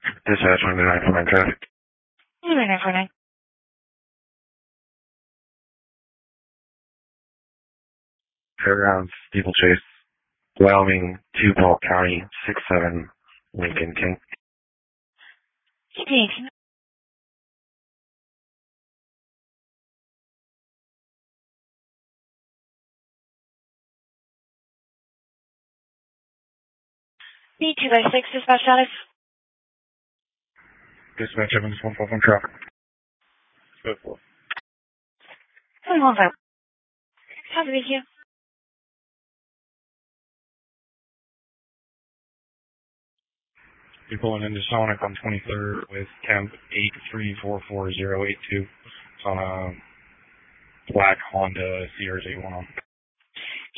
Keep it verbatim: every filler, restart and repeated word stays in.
Dispatch one nine four nine traffic. one nine four nine. Fairgrounds, Steeplechase, Wyoming, two Polk County, six seven Lincoln King. Thanks. B two by six dispatch status. Dispatch Evans one four one traffic. Go for it. one one five. How's it you? You're pulling into Sonic on twenty-third with temp eight three four four zero eight two. It's on a black Honda C R Z one on.